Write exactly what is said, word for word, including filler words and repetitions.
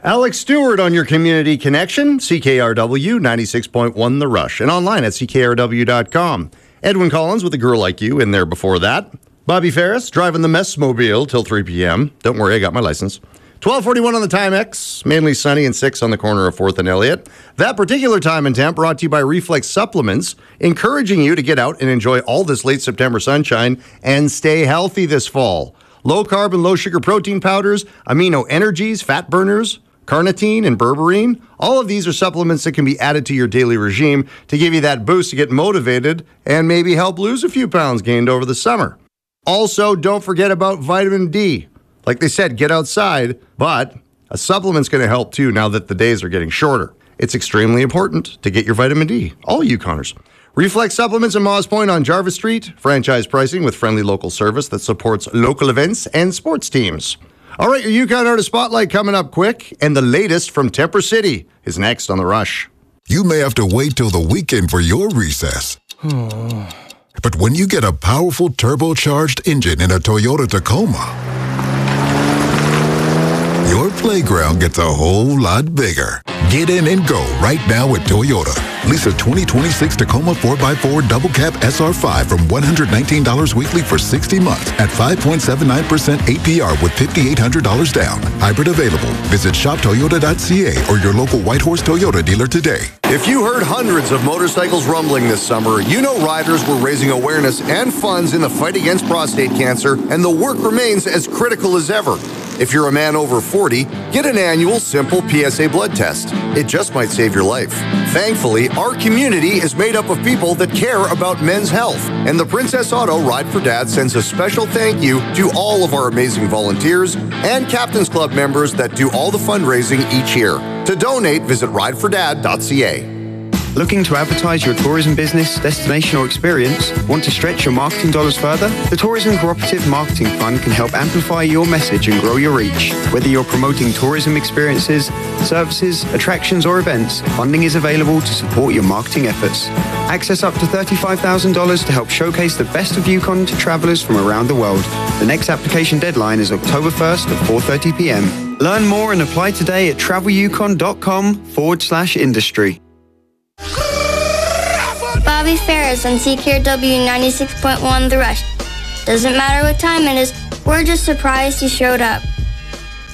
Alex Stewart on your community connection, C K R W ninety-six point one The Rush, and online at C K R W dot com. Edwin Collins with A Girl Like You in there before that. Bobby Ferris driving the Messmobile till three p.m. Don't worry, I got my license. twelve forty-one on the Timex, mainly sunny and six on the corner of fourth and Elliott. That particular time and temp brought to you by Reflex Supplements, encouraging you to get out and enjoy all this late September sunshine and stay healthy this fall. Low carb and low sugar protein powders, amino energies, fat burners, carnitine and berberine. All of these are supplements that can be added to your daily regime to give you that boost to get motivated and maybe help lose a few pounds gained over the summer. Also, don't forget about vitamin D. Like they said, get outside, but a supplement's going to help too now that the days are getting shorter. It's extremely important to get your vitamin D, all Yukoners. Reflex Supplements in Moss Point on Jarvis Street. Franchise pricing with friendly local service that supports local events and sports teams. All right, your Yukon Artist Spotlight coming up quick, and the latest from Temper City is next on The Rush. You may have to wait till the weekend for your recess. But when you get a powerful turbocharged engine in a Toyota Tacoma, your playground gets a whole lot bigger. Get in and go right now at Toyota. Lease a twenty twenty-six Tacoma four by four Double Cab S R five from one hundred nineteen dollars weekly for sixty months at five point seven nine percent A P R with five thousand eight hundred dollars down. Hybrid available. Visit shop toyota dot c a or your local Whitehorse Toyota dealer today. If you heard hundreds of motorcycles rumbling this summer, you know riders were raising awareness and funds in the fight against prostate cancer, and the work remains as critical as ever. If you're a man over forty, get an annual simple P S A blood test. It just might save your life. Thankfully, our community is made up of people that care about men's health, and the Princess Auto Ride for Dad sends a special thank you to all of our amazing volunteers and Captain's Club members that do all the fundraising each year. To donate, visit ride for dad dot c a. Looking to advertise your tourism business, destination, or experience? Want to stretch your marketing dollars further? The Tourism Cooperative Marketing Fund can help amplify your message and grow your reach. Whether you're promoting tourism experiences, services, attractions, or events, funding is available to support your marketing efforts. Access up to thirty-five thousand dollars to help showcase the best of Yukon to travelers from around the world. The next application deadline is October first at four thirty p.m. Learn more and apply today at travel yukon dot com forward slash industry. Bobby Ferris on C K R W ninety-six point one The Rush. Doesn't matter what time it is, we're just surprised you showed up.